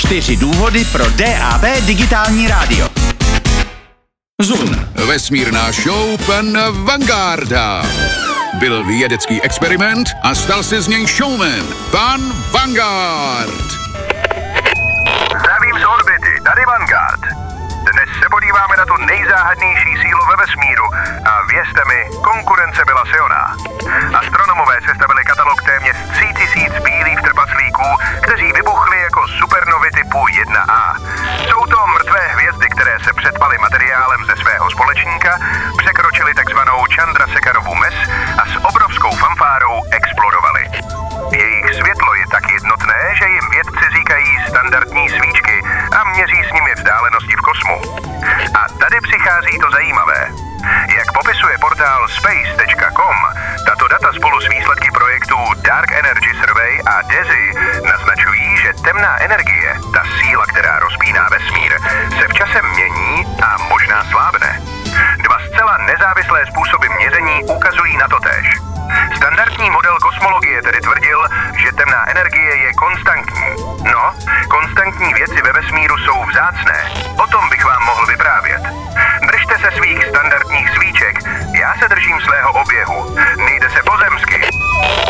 4 důvody pro DAB digitální rádio. Zun. Vesmírná show pana Vangarda. Byl vědecký experiment a stal se z něj showman. Pan Vanguard. Zdravím z orbity, tady Vanguard. Dnes se podíváme na tu nejzáhadnější sílu ve vesmíru a věřte mi, konkurence byla silná. Astronomové sestavili katalog téměř 3000 bílých trpaslíků, kteří vybuchli jako supernovy typu 1A. Jsou to mrtvé hvězdy, které se předpaly materiálem ze svého společníka, překročili takzvanou Chandrasekharovu mez a s obrovskou fanfárou explodovaly. Jejich světlo je tak jednotné, že jim vědci říkají standardní svíčky a měří s nimi vzdálenosti v kosmu. A tady přichází to zajímavé. Jak popisuje portál space.com, tato data spolu s výsledky projektů Dark Energy Survey a DESI naznačují, že temná energie, ta síla, která rozpíná vesmír, se v čase mění a možná slábne. Dva zcela nezávislé způsoby měření ukazují na to též. Standardní model kosmologie tedy tvrdil, že temná energie je konstantní. No, konstantní věci ve vesmíru jsou vzácné.